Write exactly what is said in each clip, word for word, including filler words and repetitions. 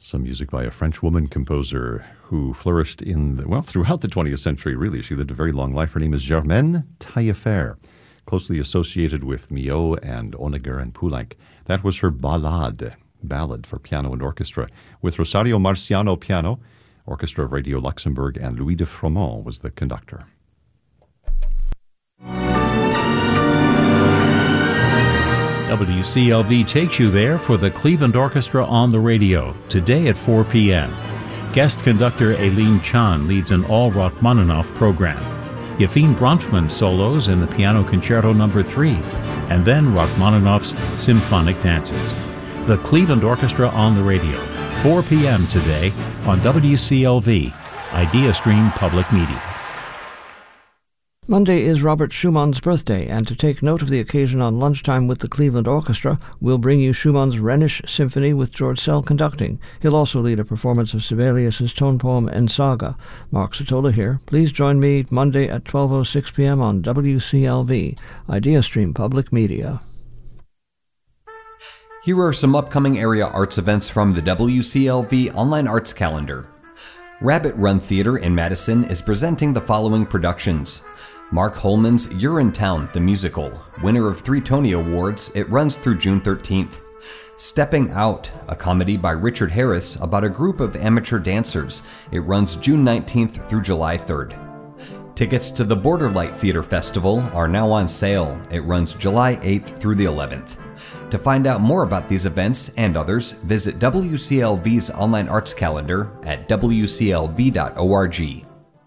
Some music by a French woman composer who flourished in, the, well, throughout the twentieth century, really. She lived a very long life. Her name is Germaine Taillefer, closely associated with Milhaud and Honegger and Poulenc. That was her Ballade, ballad for piano and orchestra, with Rosario Marciano piano, Orchestra of Radio Luxembourg, and Louis de Froment was the conductor. W C L V takes you there for the Cleveland Orchestra on the radio, today at four p.m. Guest conductor Aileen Chan leads an all Rachmaninoff program. Yefim Bronfman solos in the Piano Concerto number three, and then Rachmaninoff's Symphonic Dances. The Cleveland Orchestra on the radio, four p.m. today on W C L V, IdeaStream Public Media. Monday is Robert Schumann's birthday, and to take note of the occasion on lunchtime with the Cleveland Orchestra, we'll bring you Schumann's Rhenish Symphony with George Szell conducting. He'll also lead a performance of Sibelius' tone poem Ensaga. Mark Sotola here. Please join me Monday at twelve oh six p.m. on W C L V, IdeaStream Public Media. Here are some upcoming area arts events from the W C L V Online Arts Calendar. Rabbit Run Theater in Madison is presenting the following productions. Mark Holman's Urinetown, the musical, winner of three Tony Awards. It runs through June thirteenth. Stepping Out, a comedy by Richard Harris about a group of amateur dancers. It runs June nineteenth through July third. Tickets to the Borderlight Theater Festival are now on sale. It runs July eighth through the eleventh. To find out more about these events and others, visit W C L V's online arts calendar at W C L V dot org.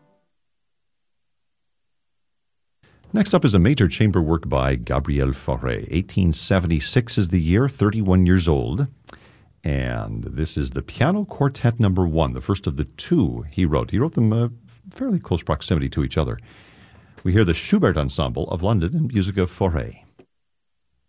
Next up is a major chamber work by Gabriel Fauré. eighteen seventy-six is the year, thirty-one years old. And this is the Piano Quartet number one, the first of the two he wrote. He wrote them uh, fairly close proximity to each other. We hear the Schubert Ensemble of London and music of Fauré.